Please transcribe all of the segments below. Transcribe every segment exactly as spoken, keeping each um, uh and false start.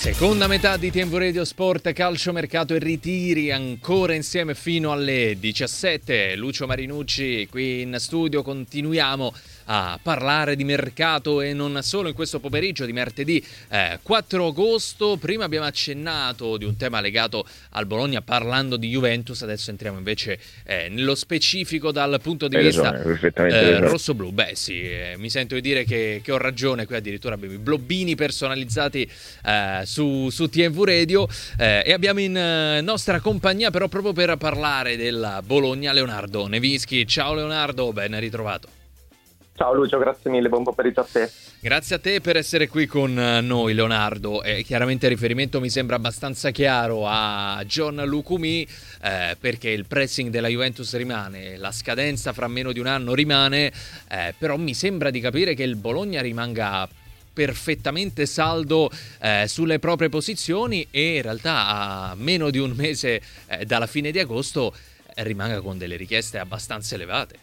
Seconda metà di Tempo Radio Sport, calcio, mercato e ritiri, ancora insieme fino alle diciassette. Lucio Marinucci qui in studio, continuiamo a parlare di mercato e non solo in questo pomeriggio di martedì eh, quattro agosto. Prima abbiamo accennato di un tema legato al Bologna parlando di Juventus, adesso entriamo invece eh, nello specifico dal punto di Hai vista ragione, eh, rosso-blu. Beh sì, eh, mi sento di dire che, che ho ragione, qui addirittura abbiamo i blobbini personalizzati eh, su, su T V Radio eh, e abbiamo in eh, nostra compagnia però proprio per parlare della Bologna Leonardo Nevischi. Ciao Leonardo, ben ritrovato. Ciao Lucio, grazie mille, buon pomeriggio a te. Grazie a te per essere qui con noi Leonardo. Eh, chiaramente il riferimento mi sembra abbastanza chiaro a John Lucumí, eh, perché il pressing della Juventus rimane, la scadenza fra meno di un anno rimane, eh, però mi sembra di capire che il Bologna rimanga perfettamente saldo eh, sulle proprie posizioni e in realtà a meno di un mese eh, dalla fine di agosto eh, rimanga con delle richieste abbastanza elevate.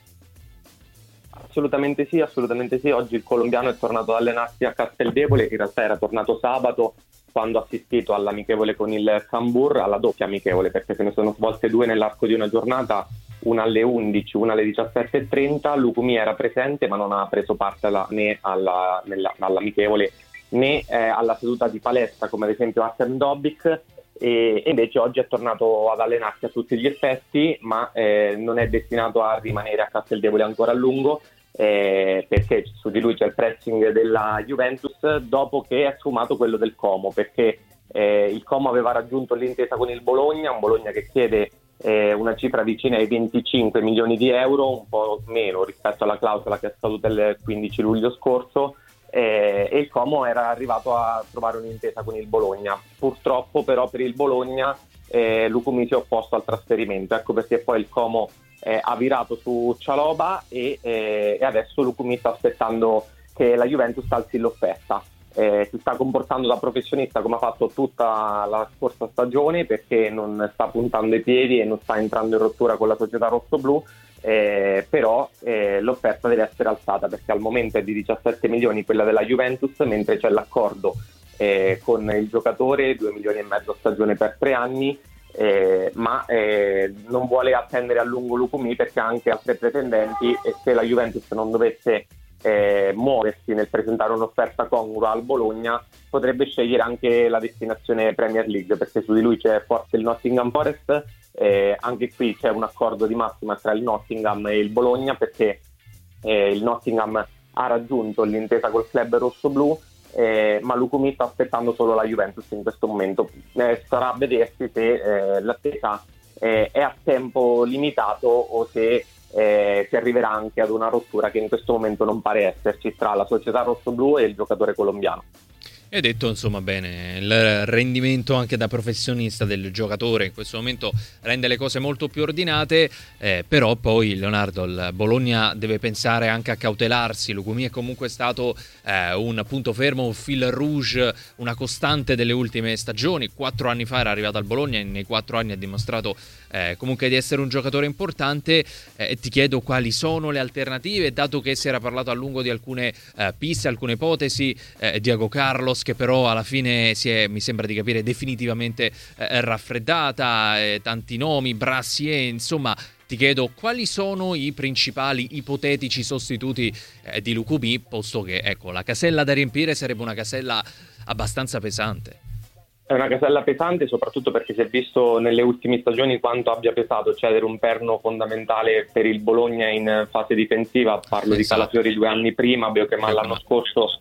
Assolutamente sì, assolutamente sì. Oggi il colombiano è tornato ad allenarsi a Casteldebole, in realtà era tornato sabato quando ha assistito all'amichevole con il Cambur, alla doppia amichevole, perché se ne sono svolte due nell'arco di una giornata, una alle undici, una alle diciassette e trenta. Lucumí era presente ma non ha preso parte alla, né alla, nella, all'amichevole né eh, alla seduta di palestra come ad esempio Artem Dobbik, e invece oggi è tornato ad allenarsi a tutti gli effetti, ma eh, non è destinato a rimanere a Casteldebole ancora a lungo, eh, perché su di lui c'è il pressing della Juventus dopo che è sfumato quello del Como, perché eh, il Como aveva raggiunto l'intesa con il Bologna, un Bologna che chiede eh, una cifra vicina ai venticinque milioni di euro, un po' meno rispetto alla clausola che è scaduta il quindici luglio scorso. Eh, e il Como era arrivato a trovare un'intesa con il Bologna. Purtroppo però per il Bologna eh, Lucumí si è opposto al trasferimento, ecco perché poi il Como eh, ha virato su Chalobah e, eh, e adesso Lucumí sta aspettando che la Juventus alzi l'offerta. Eh, si sta comportando da professionista come ha fatto tutta la scorsa stagione, perché non sta puntando i piedi e non sta entrando in rottura con la società rossoblù. Eh, però eh, l'offerta deve essere alzata, perché al momento è di diciassette milioni quella della Juventus, mentre c'è l'accordo eh, con il giocatore, due milioni e mezzo a stagione per tre anni, eh, ma eh, non vuole attendere a lungo Lucumí perché ha anche altre pretendenti, e se la Juventus non dovesse eh, muoversi nel presentare un'offerta congrua al Bologna potrebbe scegliere anche la destinazione Premier League, perché su di lui c'è forse il Nottingham Forest. Eh, anche qui c'è un accordo di massima tra il Nottingham e il Bologna, perché eh, il Nottingham ha raggiunto l'intesa col club rossoblù, eh, ma Lucumí sta aspettando solo la Juventus in questo momento. Eh, sarà a vedersi se eh, l'attesa eh, è a tempo limitato o se eh, si arriverà anche ad una rottura che in questo momento non pare esserci tra la società rossoblù e il giocatore colombiano. Hai detto insomma bene, il rendimento anche da professionista del giocatore in questo momento rende le cose molto più ordinate, eh, però poi Leonardo, il Bologna deve pensare anche a cautelarsi. Lucumí è comunque stato eh, un punto fermo, un fil rouge, una costante delle ultime stagioni. Quattro anni fa era arrivato al Bologna e nei quattro anni ha dimostrato eh, comunque di essere un giocatore importante. Eh, ti chiedo quali sono le alternative, dato che si era parlato a lungo di alcune eh, piste, alcune ipotesi, eh, Diego Carlos che però alla fine si è, mi sembra di capire, definitivamente eh, raffreddata, eh, tanti nomi, Brassier, insomma ti chiedo quali sono i principali ipotetici sostituti eh, di Lucumí, posto che ecco la casella da riempire sarebbe una casella abbastanza pesante. È una casella pesante soprattutto perché si è visto nelle ultime stagioni quanto abbia pesato cedere un perno fondamentale per il Bologna in fase difensiva. Parlo esatto. di Calafiori due anni prima, Beukema l'anno scorso.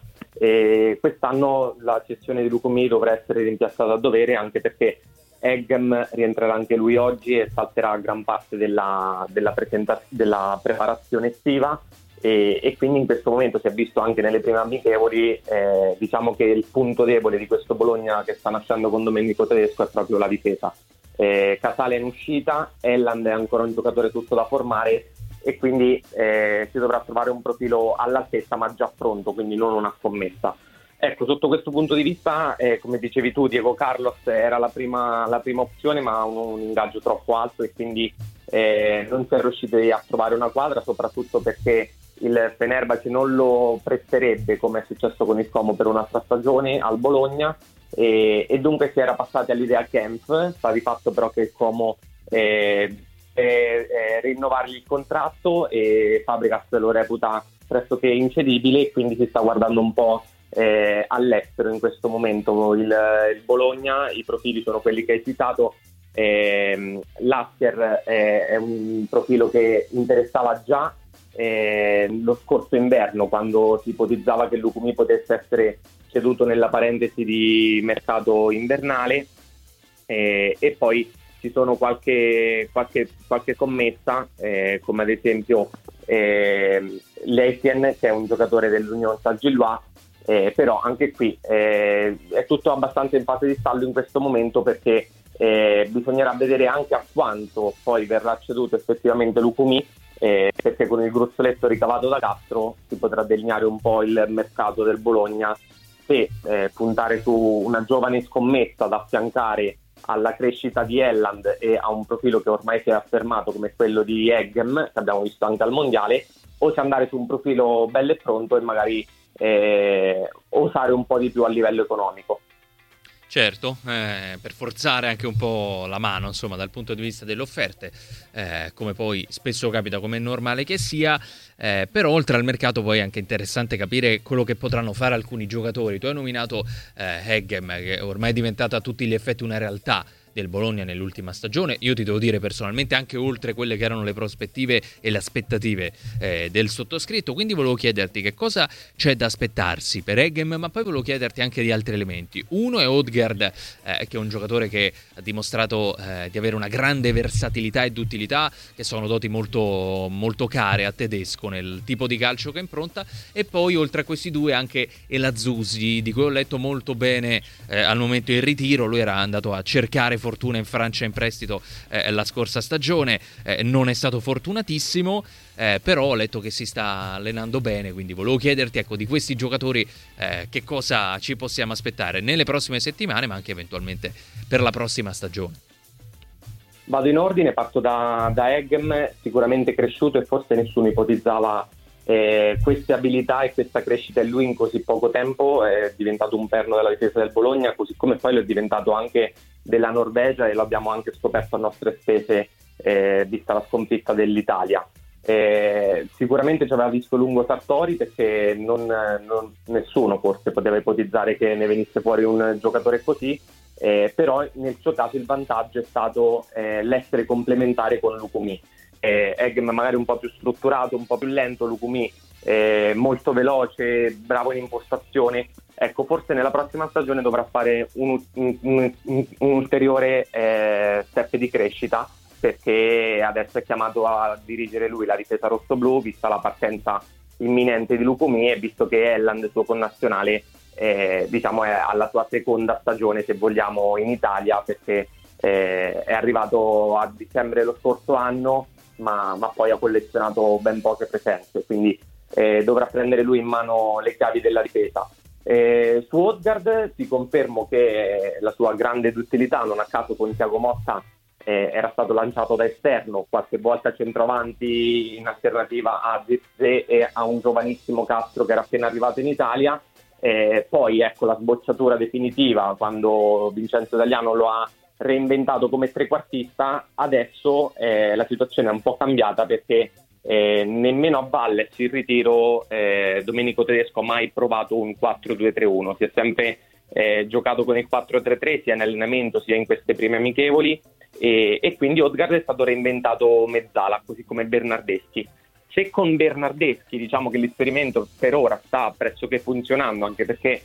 E quest'anno la cessione di Lucumí dovrà essere rimpiazzata a dovere, anche perché Eggem rientrerà anche lui oggi e salterà gran parte della, della, presenta- della preparazione estiva, e, e quindi in questo momento si è visto anche nelle prime amichevoli, eh, diciamo che il punto debole di questo Bologna che sta nascendo con Domenico Tedesco è proprio la difesa. eh, Casale è in uscita, Elland è ancora un giocatore tutto da formare, e quindi eh, si dovrà trovare un profilo all'altezza ma già pronto, quindi non una scommessa. Ecco, sotto questo punto di vista, eh, come dicevi tu, Diego Carlos era la prima, la prima opzione, ma ha un, un ingaggio troppo alto e quindi eh, non si è riusciti a trovare una quadra, soprattutto perché il Fenerbahce non lo presterebbe, come è successo con il Como, per un'altra stagione al Bologna, e, e dunque si era passati all'idea Kempf. Sta di fatto però che il Como eh, eh, eh, rinnovargli il contratto, e Fabregas lo reputa pressoché incedibile, e quindi si sta guardando un po' eh, all'estero in questo momento il, il Bologna. I profili sono quelli che hai citato. Eh, Lasker è, è un profilo che interessava già eh, lo scorso inverno, quando si ipotizzava che Lukumi potesse essere ceduto nella parentesi di mercato invernale, eh, e poi ci sono qualche, qualche, qualche commessa, eh, come ad esempio eh, Leitien, che è un giocatore dell'Union Saint-Gilloise, eh, però anche qui eh, è tutto abbastanza in fase di stallo in questo momento, perché eh, bisognerà vedere anche a quanto poi verrà ceduto effettivamente Lukumi, eh, perché con il gruzzoletto ricavato da Castro si potrà delineare un po' il mercato del Bologna, se eh, puntare su una giovane scommessa da affiancare alla crescita di Elland e a un profilo che ormai si è affermato come quello di Eggem, che abbiamo visto anche al mondiale, o se andare su un profilo bello e pronto e magari eh, osare un po' di più a livello economico. Certo, eh, per forzare anche un po' la mano, insomma, dal punto di vista delle offerte, eh, come poi spesso capita, come è normale che sia, eh, però oltre al mercato poi è anche interessante capire quello che potranno fare alcuni giocatori. Tu hai nominato eh, Eggem, che ormai è diventata a tutti gli effetti una realtà del Bologna nell'ultima stagione. Io ti devo dire personalmente, anche oltre quelle che erano le prospettive e le aspettative eh, del sottoscritto, quindi volevo chiederti che cosa c'è da aspettarsi per Eggem, ma poi volevo chiederti anche di altri elementi. Uno è Odgaard, eh, che è un giocatore che ha dimostrato eh, di avere una grande versatilità ed utilità, che sono doti molto, molto care a Tedesco nel tipo di calcio che impronta. E poi oltre a questi due anche Elazouzi, di cui ho letto molto bene eh, al momento del ritiro. Lui era andato a cercare fortuna in Francia in prestito eh, la scorsa stagione, eh, non è stato fortunatissimo, eh, però ho letto che si sta allenando bene, quindi volevo chiederti, ecco, di questi giocatori eh, che cosa ci possiamo aspettare nelle prossime settimane, ma anche eventualmente per la prossima stagione. Vado in ordine, parto da, da Eggem, sicuramente cresciuto, e forse nessuno ipotizzava eh, queste abilità e questa crescita in lui in così poco tempo. È diventato un perno della difesa del Bologna, così come poi lo è diventato anche della Norvegia, e lo abbiamo anche scoperto a nostre spese eh, vista la sconfitta dell'Italia. Eh, sicuramente ci aveva visto lungo Sartori, perché non, non, nessuno forse poteva ipotizzare che ne venisse fuori un giocatore così, eh, però nel suo caso il vantaggio è stato eh, l'essere complementare con Lukumi. eh, Eggem magari un po' più strutturato, un po' più lento, Lukumi eh, molto veloce, bravo in impostazione. Ecco, forse nella prossima stagione dovrà fare un, un, un, un ulteriore eh, step di crescita, perché adesso è chiamato a dirigere lui la difesa rossoblù, vista la partenza imminente di Lukumi, e visto che Elland, suo connazionale, eh, diciamo è alla sua seconda stagione, se vogliamo, in Italia, perché eh, è arrivato a dicembre lo scorso anno, ma, ma poi ha collezionato ben poche presenze, quindi eh, dovrà prendere lui in mano le chiavi della difesa. Eh, su Odgaard ti confermo che la sua grande duttilità, non a caso con Thiago Motta eh, era stato lanciato da esterno, qualche volta centravanti in alternativa a Zirkzee e a un giovanissimo Castro che era appena arrivato in Italia. Eh, poi ecco la sbocciatura definitiva quando Vincenzo Italiano lo ha reinventato come trequartista. Adesso eh, la situazione è un po' cambiata, perché Eh, nemmeno a Valles il ritiro eh, Domenico Tedesco ha mai provato un quattro due tre uno, si è sempre eh, giocato con il quattro tre tre sia in allenamento sia in queste prime amichevoli, e, e quindi Odgaard è stato reinventato mezzala, così come Bernardeschi. Se con Bernardeschi diciamo che l'esperimento per ora sta pressoché funzionando, anche perché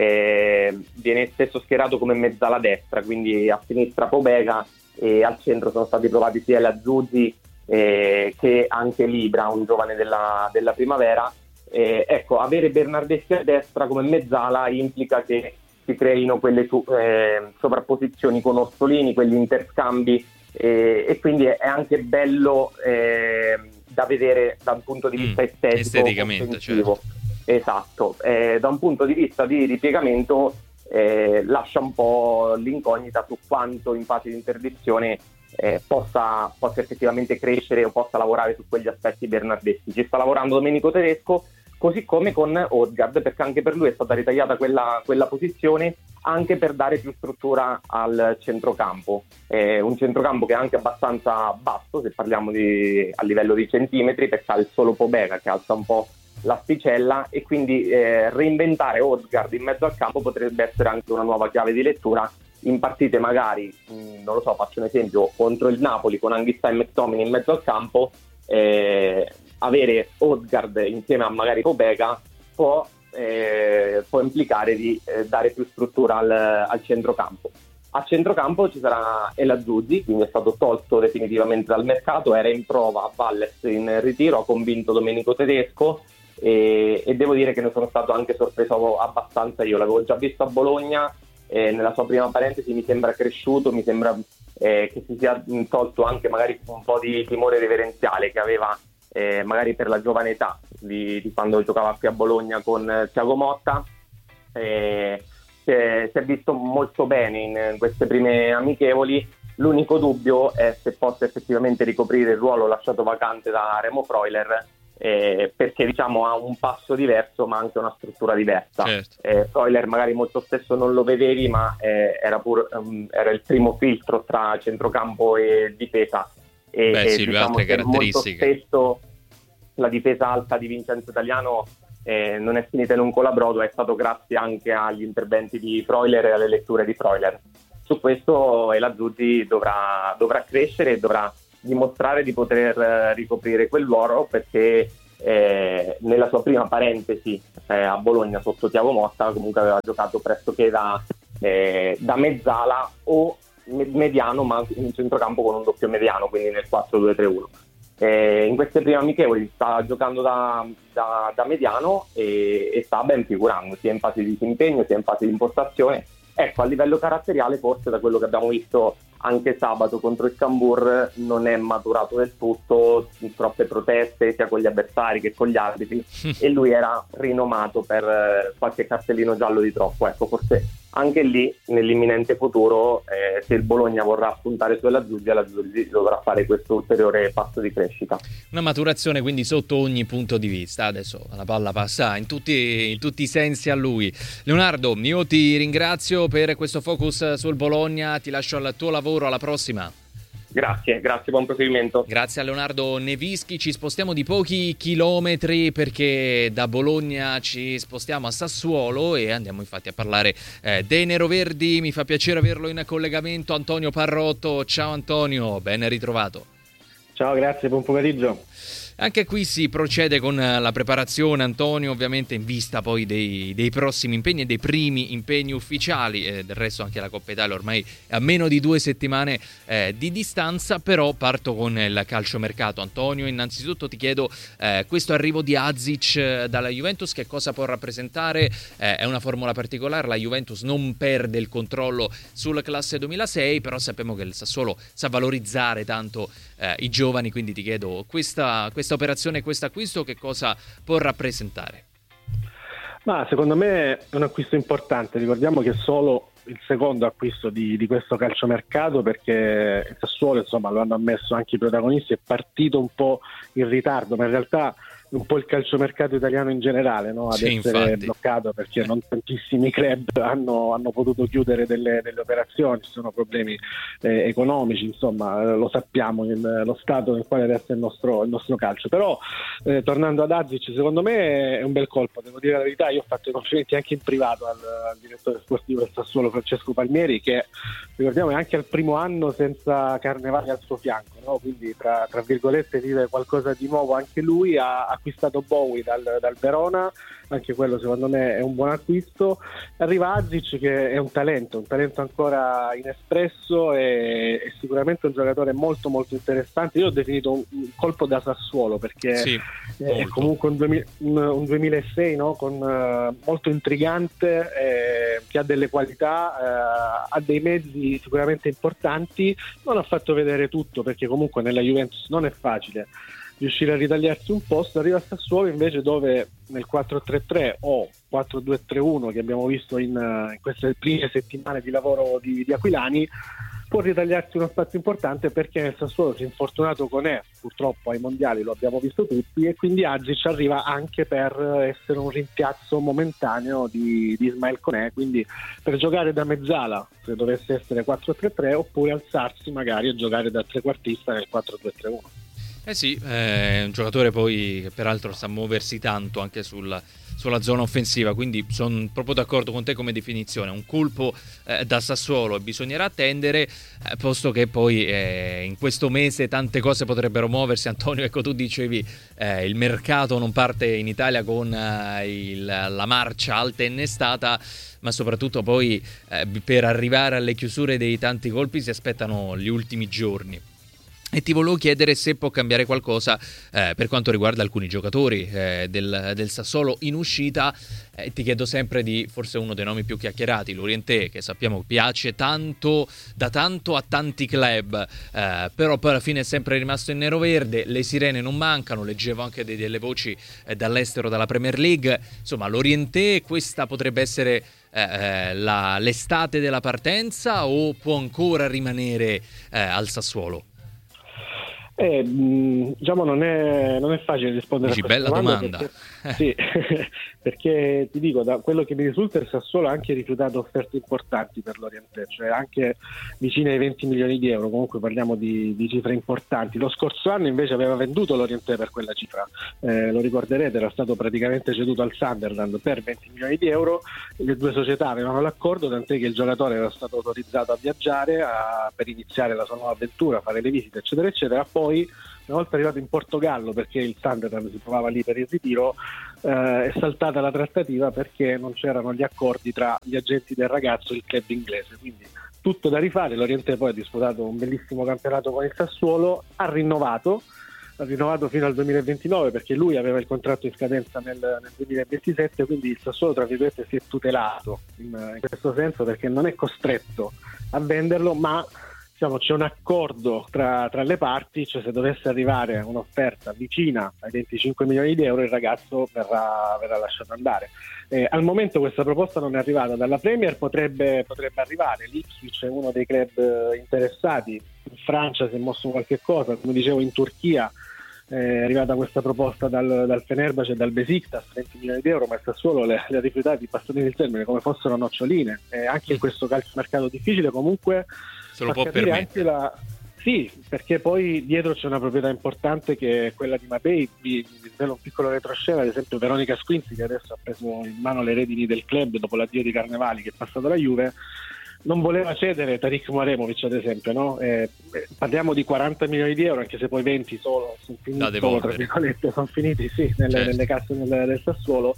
eh, viene spesso schierato come mezzala destra, quindi a sinistra Pobega, e al centro sono stati provati sia Elazouzi Eh, che anche Libra, un giovane della, della primavera. Eh, ecco, avere Bernardeschi a destra come mezzala implica che si creino quelle su, eh, sovrapposizioni con Orsolini, quegli interscambi, eh, e quindi è, è anche bello eh, da vedere da un punto di vista mm, estetico, esteticamente, certo. Esatto, eh, da un punto di vista di ripiegamento eh, lascia un po' l'incognita su quanto in fase di interdizione Eh, possa, possa effettivamente crescere o possa lavorare su quegli aspetti Bernardeschi. Ci sta lavorando Domenico Tedesco, così come con Odgaard, perché anche per lui è stata ritagliata quella, quella posizione, anche per dare più struttura al centrocampo. È un centrocampo che è anche abbastanza basso, se parliamo di, a livello di centimetri, perché ha il solo Pobega che alza un po' l'asticella, e quindi eh, reinventare Odegaard in mezzo al campo potrebbe essere anche una nuova chiave di lettura in partite magari, mh, non lo so, faccio un esempio, contro il Napoli con Anguissa e McTominay in mezzo al campo, eh, avere Odegaard insieme a magari Pobega può Eh, può implicare di eh, dare più struttura al, al centrocampo. A centrocampo ci sarà El Azzurri, quindi è stato tolto definitivamente dal mercato, era in prova a Valles in ritiro, ha convinto Domenico Tedesco e, e devo dire che ne sono stato anche sorpreso abbastanza. Io l'avevo già visto a Bologna, eh, nella sua prima parentesi mi sembra cresciuto, mi sembra eh, che si sia tolto anche magari un po' di timore reverenziale che aveva Eh, magari per la giovane età di, di quando giocava qui a Bologna con eh, Thiago Motta. Eh, si, è, si è visto molto bene in, in queste prime amichevoli. L'unico dubbio è se possa effettivamente ricoprire il ruolo lasciato vacante da Remo Freuler, eh, perché diciamo ha un passo diverso ma anche una struttura diversa. Certo. eh, Freuler magari molto spesso non lo vedevi, ma eh, era, pur, um, era il primo filtro tra centrocampo e difesa. E, Beh, e sì, lui ha diciamo altre che molto caratteristiche. spesso la difesa alta di Vincenzo Italiano eh, non è finita in un colabrodo, è stato grazie anche agli interventi di Freuler e alle letture di Freuler. Su questo El Azzurri dovrà, dovrà crescere e dovrà dimostrare di poter eh, ricoprire quel ruolo, perché eh, nella sua prima parentesi eh, a Bologna sotto Thiago Motta comunque aveva giocato pressoché da, eh, da mezzala o mediano, ma in centrocampo con un doppio mediano, quindi nel quattro due tre uno. Eh, in queste prime amichevoli sta giocando da, da, da mediano e, e sta ben figurando sia in fase di disimpegno sia in fase di impostazione. Ecco, a livello caratteriale forse da quello che abbiamo visto anche sabato contro il Cambur non è maturato del tutto, troppe proteste sia con gli avversari che con gli arbitri e lui era rinomato per eh, qualche cartellino giallo di troppo. Ecco, forse anche lì nell'imminente futuro eh, se il Bologna vorrà puntare sull'Azzurri, l'Azzurri dovrà fare questo ulteriore passo di crescita. Una maturazione quindi sotto ogni punto di vista. Adesso la palla passa in tutti, in tutti i sensi a lui. Leonardo, io ti ringrazio per questo focus sul Bologna, ti lascio al tuo lavoro, alla prossima. Grazie, grazie, buon proseguimento. Grazie a Leonardo Nevischi. Ci spostiamo di pochi chilometri perché da Bologna ci spostiamo a Sassuolo e andiamo infatti a parlare eh, dei neroverdi. Mi fa piacere averlo in collegamento Antonio Parrotto. Ciao Antonio, ben ritrovato. Ciao, grazie, buon pomeriggio. Anche qui si procede con la preparazione, Antonio, ovviamente in vista poi dei, dei prossimi impegni e dei primi impegni ufficiali, eh, del resto anche la Coppa Italia ormai è a meno di due settimane eh, di distanza, però parto con il calciomercato. Antonio, innanzitutto ti chiedo eh, questo arrivo di Azic dalla Juventus che cosa può rappresentare? Eh, è una formula particolare, la Juventus non perde il controllo sulla classe duemilasei, però sappiamo che il Sassuolo sa valorizzare tanto eh, i giovani, quindi ti chiedo questa, questa operazione, questo acquisto che cosa può rappresentare? Ma secondo me è un acquisto importante. Ricordiamo che è solo il secondo acquisto di, di questo calciomercato, perché il Sassuolo, insomma, lo hanno ammesso anche i protagonisti, è partito un po' in ritardo, ma in realtà un po' il calciomercato italiano in generale, no? Ad sì, essere infatti. bloccato perché non tantissimi club hanno, hanno potuto chiudere delle, delle operazioni, ci sono problemi eh, economici, insomma, eh, lo sappiamo il, lo stato nel quale resta il nostro, il nostro calcio. Però eh, tornando ad Azic, secondo me è un bel colpo, devo dire la verità. Io ho fatto i complimenti anche in privato al, al direttore sportivo del Sassuolo, Francesco Palmieri, che ricordiamo è anche al primo anno senza Carnevali al suo fianco, no? Quindi tra, tra virgolette vive qualcosa di nuovo anche lui. Ha acquistato Bowie dal, dal Verona, anche quello secondo me è un buon acquisto. Arriva Azic che è un talento, un talento ancora inespresso e, e sicuramente un giocatore molto molto interessante. Io ho definito un, un colpo da Sassuolo perché sì, è comunque un, duemila, un, un duemilasei, no? Con, uh, molto intrigante, eh, che ha delle qualità, uh, ha dei mezzi sicuramente importanti. Non ha fatto vedere tutto perché comunque nella Juventus non è facile riuscire a ritagliarsi un posto. Arriva a Sassuolo invece dove nel quattro tre tre o quattro due tre uno che abbiamo visto in, in queste prime settimane di lavoro di, di Aquilani può ritagliarsi uno spazio importante, perché nel Sassuolo si è infortunato Koné, purtroppo ai mondiali lo abbiamo visto tutti, e quindi Agic arriva anche per essere un rimpiazzo momentaneo di, di Ismael Koné, quindi per giocare da mezzala se dovesse essere quattro tre tre, oppure alzarsi magari e giocare da trequartista nel quattro due tre uno. Eh sì, è un giocatore poi che peraltro sa muoversi tanto anche sul, sulla zona offensiva, quindi sono proprio d'accordo con te come definizione. Un colpo eh, da Sassuolo e bisognerà attendere, eh, posto che poi eh, in questo mese tante cose potrebbero muoversi. Antonio, ecco, tu dicevi eh, il mercato non parte in Italia con eh, il, la marcia alta e innestata, ma soprattutto poi eh, per arrivare alle chiusure dei tanti colpi si aspettano gli ultimi giorni. E ti volevo chiedere se può cambiare qualcosa eh, per quanto riguarda alcuni giocatori eh, del, del Sassuolo in uscita. Eh, ti chiedo sempre di forse uno dei nomi più chiacchierati, Lorientè, che sappiamo piace tanto da tanto a tanti club, eh, però poi alla fine è sempre rimasto in nero-verde. Le sirene non mancano, leggevo anche de- delle voci eh, dall'estero, dalla Premier League. Insomma, Lorientè, questa potrebbe essere eh, la, l'estate della partenza, o può ancora rimanere eh, al Sassuolo? Eh, diciamo non è, non è facile rispondere Dici, a questa bella domanda, domanda. perché, sì, perché ti dico, da quello che mi risulta, il Sassuolo ha anche rifiutato offerte importanti per Lorientè, cioè anche vicine ai venti milioni di euro, comunque parliamo di, di cifre importanti. Lo scorso anno invece aveva venduto Lorientè per quella cifra, eh, lo ricorderete, era stato praticamente ceduto al Sunderland per venti milioni di euro. Le due società avevano l'accordo, tant'è che il giocatore era stato autorizzato a viaggiare a, per iniziare la sua nuova avventura, fare le visite eccetera eccetera. Poi una volta arrivato in Portogallo, perché il Sunderland si trovava lì per il ritiro, eh, è saltata la trattativa perché non c'erano gli accordi tra gli agenti del ragazzo e il club inglese, quindi tutto da rifare. Lorientè poi ha disputato un bellissimo campionato con il Sassuolo, ha rinnovato ha rinnovato fino al duemilaventinove, perché lui aveva il contratto in scadenza nel, nel duemilaventisette, quindi il Sassuolo tra virgolette si è tutelato in, in questo senso, perché non è costretto a venderlo, ma diciamo c'è un accordo tra, tra le parti, cioè se dovesse arrivare un'offerta vicina ai venticinque milioni di euro il ragazzo verrà, verrà lasciato andare. Eh, al momento questa proposta non è arrivata dalla Premier, potrebbe, potrebbe arrivare. L'Ipswich è uno dei club interessati, in Francia si è mosso qualche cosa, come dicevo in Turchia è arrivata questa proposta dal, dal Fenerbahce e dal Besiktas, venti milioni di euro, ma il Sassuolo le, le ha rifiutate, passate il termine, come fossero noccioline. Eh, anche in questo calciomercato difficile comunque se lo può permettere. La... Sì, perché poi dietro c'è una proprietà importante che è quella di Mbappé. Vi, vi svelo un piccolo retroscena, ad esempio Veronica Squinzi, che adesso ha preso in mano le redini del club dopo l'addio di Carnevali, che è passato alla Juve, non voleva cedere Tariq Moremovic, ad esempio, no? Eh, parliamo di quaranta milioni di euro, anche se poi venti solo sono finiti, solo, tra virgolette, sono finiti sì, nelle, certo. nelle casse del, del Sassuolo.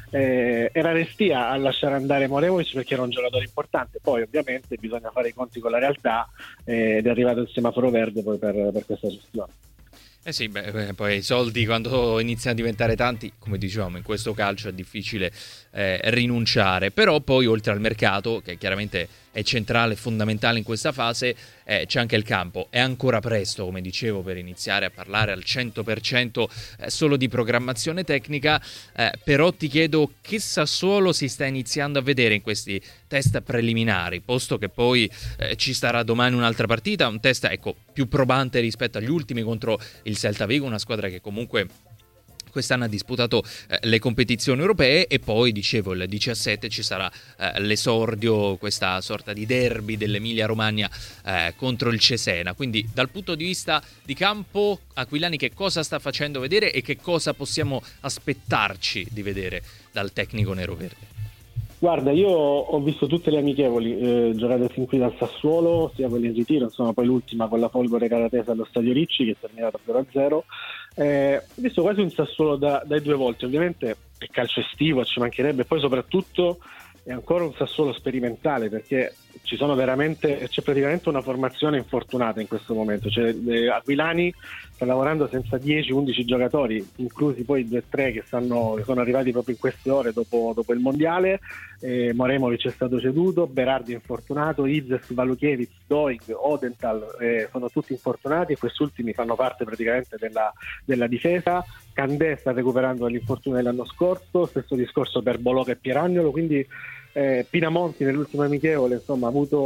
Eh, era restia a lasciare andare Moremovic perché era un giocatore importante, poi ovviamente bisogna fare i conti con la realtà eh, ed è arrivato il semaforo verde poi per, per questa gestione. Eh sì, beh, poi i soldi quando iniziano a diventare tanti, come dicevamo, in questo calcio è difficile eh, rinunciare, però poi oltre al mercato, che chiaramente è centrale, fondamentale in questa fase, eh, c'è anche il campo. È ancora presto, come dicevo, per iniziare a parlare al cento per cento eh, solo di programmazione tecnica, eh, però ti chiedo che Sassuolo si sta iniziando a vedere in questi test preliminari, posto che poi eh, ci sarà domani un'altra partita, un test ecco più probante rispetto agli ultimi contro il Celta Vigo, una squadra che comunque quest'anno ha disputato eh, le competizioni europee, e poi dicevo il diciassette ci sarà eh, l'esordio, questa sorta di derby dell'Emilia Romagna eh, contro il Cesena. Quindi dal punto di vista di campo, Aquilani che cosa sta facendo vedere e che cosa possiamo aspettarci di vedere dal tecnico neroverde? Guarda, io ho visto tutte le amichevoli eh, giocate fin qui dal Sassuolo, sia quelle in ritiro, insomma poi l'ultima con la Folgore Caratesa allo Stadio Ricci che è terminata zero a zero. Eh, ho visto quasi un Sassuolo da, dai due volte, ovviamente è calcio estivo, ci mancherebbe, poi soprattutto è ancora un Sassuolo sperimentale, perché ci sono veramente, c'è praticamente una formazione infortunata in questo momento, cioè eh, Aquilani sta lavorando senza dieci undici giocatori, inclusi poi i due tre che, stanno, che sono arrivati proprio in queste ore dopo, dopo il mondiale. eh, Moremovic è stato ceduto, Berardi è infortunato, Izes, Valukiewicz, Doig, Odenthal eh, sono tutti infortunati, e questi ultimi fanno parte praticamente della, della difesa. Candé sta recuperando dall'infortunio dell'anno scorso, stesso discorso per Boloca e Pieragnolo, quindi eh, Pinamonti nell'ultima amichevole insomma ha avuto un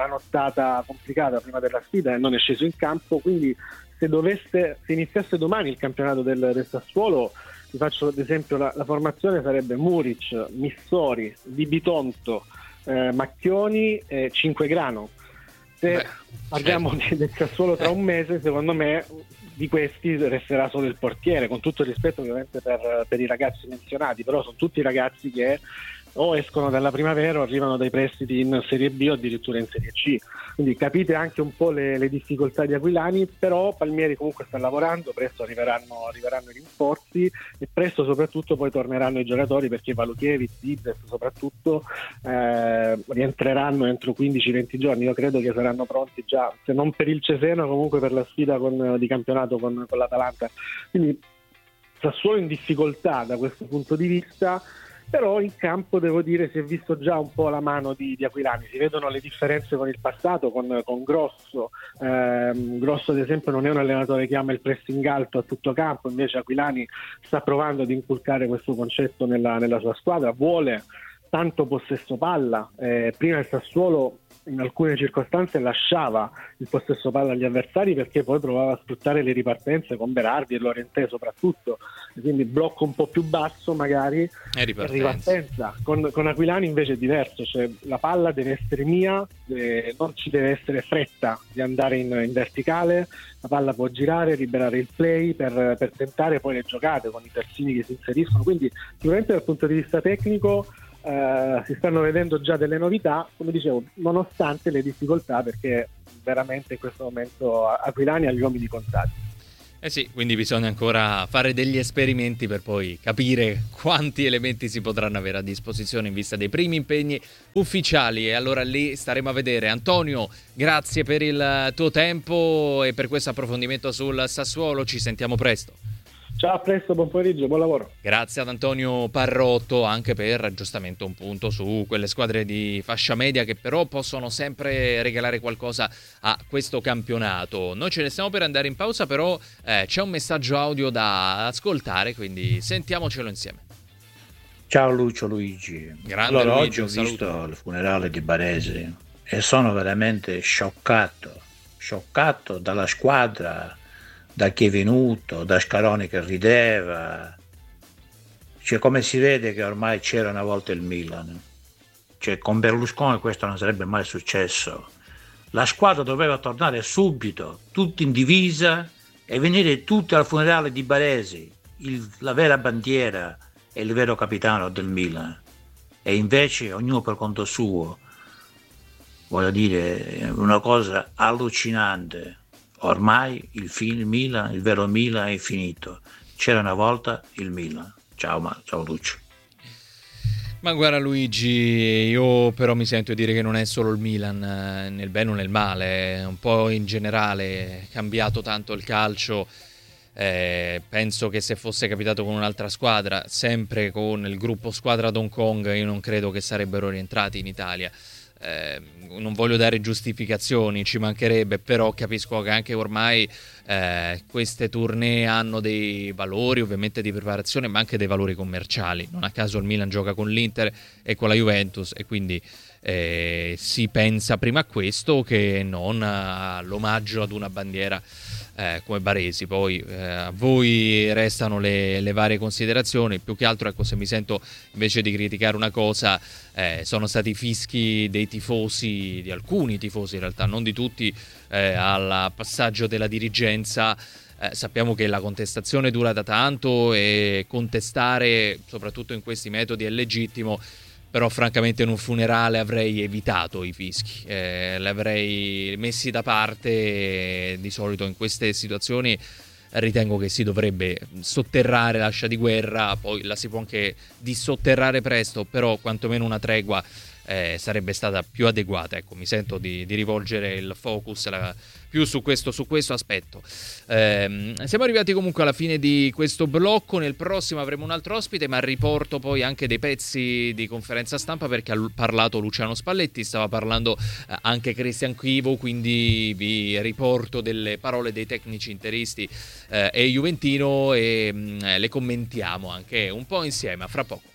una nottata complicata prima della sfida e non è sceso in campo, quindi se dovesse se iniziasse domani il campionato del, del Sassuolo, vi faccio ad esempio la, la formazione sarebbe Muric, Missori, Di Bitonto, eh, Macchioni e Cinquegrano. Se Beh, parliamo certo. del Sassuolo tra un mese, secondo me di questi resterà solo il portiere, con tutto il rispetto ovviamente per, per i ragazzi menzionati, però sono tutti ragazzi che o escono dalla primavera o arrivano dai prestiti in Serie B o addirittura in Serie C, quindi capite anche un po' le, le difficoltà di Aquilani, però Palmieri comunque sta lavorando, presto arriveranno, arriveranno i rinforzi e presto soprattutto poi torneranno i giocatori, perché Valukiewicz, Zizek soprattutto eh, rientreranno entro quindici venti giorni. Io credo che saranno pronti già, se non per il Cesena comunque per la sfida con, di campionato con, con l'Atalanta, quindi Sassuolo in difficoltà da questo punto di vista. Però in campo devo dire si è visto già un po' la mano di, di Aquilani, si vedono le differenze con il passato, con, con Grosso. Eh, Grosso ad esempio non è un allenatore che ama il pressing alto a tutto campo, invece Aquilani sta provando ad inculcare questo concetto nella, nella sua squadra, vuole tanto possesso palla, eh, prima il Sassuolo in alcune circostanze lasciava il possesso palla agli avversari perché poi provava a sfruttare le ripartenze con Berardi e Lorentè soprattutto, quindi blocco un po' più basso magari e ripartenza, ripartenza. Con, con Aquilani invece è diverso, cioè la palla deve essere mia, eh, non ci deve essere fretta di andare in, in verticale, la palla può girare, liberare il play per, per tentare poi le giocate con i terzini che si inseriscono, quindi sicuramente dal punto di vista tecnico Uh, si stanno vedendo già delle novità, come dicevo, nonostante le difficoltà, perché veramente in questo momento Aquilani ha gli uomini contati. Eh sì, quindi bisogna ancora fare degli esperimenti per poi capire quanti elementi si potranno avere a disposizione in vista dei primi impegni ufficiali, e allora lì staremo a vedere. Antonio, grazie per il tuo tempo e per questo approfondimento sul Sassuolo, ci sentiamo presto. Ciao, a presto, buon pomeriggio, buon lavoro. Grazie ad Antonio Parrotto anche per giustamente un punto su quelle squadre di fascia media che però possono sempre regalare qualcosa a questo campionato. Noi ce ne stiamo per andare in pausa, però eh, c'è un messaggio audio da ascoltare, quindi sentiamocelo insieme. Ciao Lucio, Luigi. Grande allora, Luigi, oggi ho visto il funerale di Baresi e sono veramente scioccato, scioccato dalla squadra, da chi è venuto, da Scaroni che rideva, cioè come si vede che ormai c'era una volta il Milan, cioè con Berlusconi questo non sarebbe mai successo, la squadra doveva tornare subito, tutti in divisa e venire tutti al funerale di Baresi, il, la vera bandiera e il vero capitano del Milan, e invece ognuno per conto suo, voglio dire, una cosa allucinante. Ormai il, film, il Milan, il vero Milan è finito. C'era una volta il Milan. Ciao, ma, ciao Lucio. Ma guarda Luigi, io però mi sento dire che non è solo il Milan, nel bene o nel male, un po' in generale è cambiato tanto il calcio. Eh, penso che se fosse capitato con un'altra squadra, sempre con il gruppo squadra d'Hong Kong, io non credo che sarebbero rientrati in Italia. Eh, non voglio dare giustificazioni, ci mancherebbe, però capisco che anche ormai eh, queste tournée hanno dei valori ovviamente di preparazione, ma anche dei valori commerciali. Non a caso il Milan gioca con l'Inter e con la Juventus, e quindi eh, si pensa prima a questo che non all'omaggio ad una bandiera eh, come Baresi. Poi eh, a voi restano le, le varie considerazioni. Più che altro, ecco, se mi sento invece di criticare una cosa, eh, sono stati i fischi dei tifosi, di alcuni tifosi in realtà, non di tutti, eh, al passaggio della dirigenza. Eh, sappiamo che la contestazione dura da tanto e contestare soprattutto in questi metodi è legittimo, però francamente in un funerale avrei evitato i fischi, eh, li avrei messi da parte. E di solito in queste situazioni ritengo che si dovrebbe sotterrare l'ascia di guerra, poi la si può anche dissotterrare presto, però quantomeno una tregua eh, sarebbe stata più adeguata. Ecco, mi sento di, di rivolgere il focus la, più su questo, su questo aspetto. Eh, siamo arrivati comunque alla fine di questo blocco. Nel prossimo avremo un altro ospite, ma riporto poi anche dei pezzi di conferenza stampa, perché ha parlato Luciano Spalletti, stava parlando eh, anche Cristian Chivo, quindi vi riporto delle parole dei tecnici interisti eh, e juventino e mh, le commentiamo anche un po' insieme a fra poco.